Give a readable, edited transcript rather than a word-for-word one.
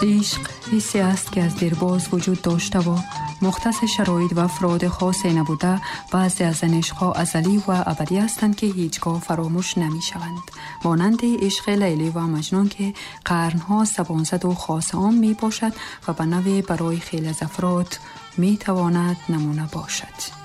عشق حسی است که از دیرباز وجود داشته و مختص شرایط و افراد خاصی نبوده. بعضی از این عشق‌ها ازلی و ابدی هستند که هیچگاه فراموش نمی شوند، مانند عشق لیلی و مجنون که قرنها زبان زد و خاص عام می باشد و به نوعی برای خیلی از افراد می تواند نمونه باشد.